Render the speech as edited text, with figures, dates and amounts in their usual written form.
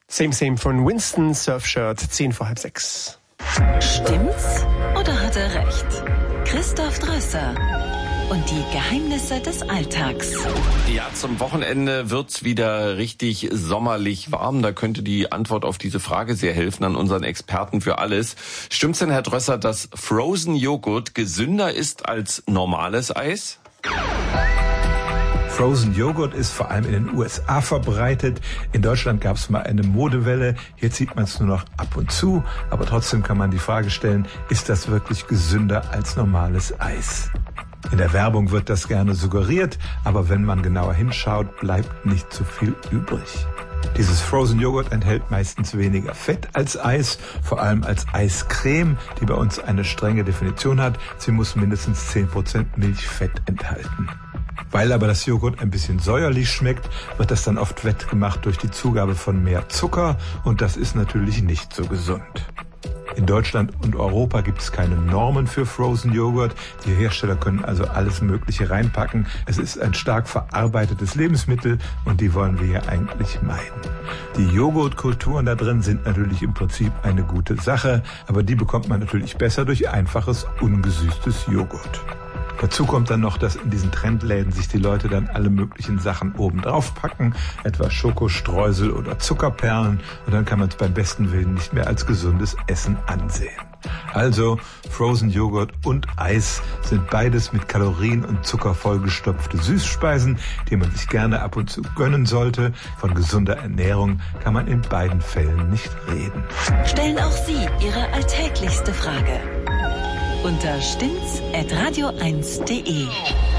Same Same von Winston, Surfshirt, 5:10. Stimmt's oder hat er recht? Christoph Drösser und die Geheimnisse des Alltags. Ja, zum Wochenende wird's wieder richtig sommerlich warm. Da könnte die Antwort auf diese Frage sehr helfen an unseren Experten für alles. Stimmt's denn, Herr Drösser, dass Frozen Joghurt gesünder ist als normales Eis? Frozen Joghurt ist vor allem in den USA verbreitet. In Deutschland gab es mal eine Modewelle. Jetzt sieht man es nur noch ab und zu. Aber trotzdem kann man die Frage stellen, ist das wirklich gesünder als normales Eis? In der Werbung wird das gerne suggeriert, aber wenn man genauer hinschaut, bleibt nicht so viel übrig. Dieses Frozen Joghurt enthält meistens weniger Fett als Eis, vor allem als Eiscreme, die bei uns eine strenge Definition hat. Sie muss mindestens 10% Milchfett enthalten. Weil aber das Joghurt ein bisschen säuerlich schmeckt, wird das dann oft wettgemacht durch die Zugabe von mehr Zucker und das ist natürlich nicht so gesund. In Deutschland und Europa gibt es keine Normen für Frozen Joghurt. Die Hersteller können also alles Mögliche reinpacken. Es ist ein stark verarbeitetes Lebensmittel und die wollen wir hier eigentlich meiden. Die Joghurtkulturen da drin sind natürlich im Prinzip eine gute Sache, aber die bekommt man natürlich besser durch einfaches, ungesüßtes Joghurt. Dazu kommt dann noch, dass in diesen Trendläden sich die Leute dann alle möglichen Sachen oben drauf packen, etwa Schokostreusel oder Zuckerperlen, und dann kann man es beim besten Willen nicht mehr als gesundes Essen ansehen. Also Frozen Joghurt und Eis sind beides mit Kalorien und Zucker vollgestopfte Süßspeisen, die man sich gerne ab und zu gönnen sollte. Von gesunder Ernährung kann man in beiden Fällen nicht reden. Stellen auch Sie Ihre alltäglichste Frage unter stimmt's@radio1.de.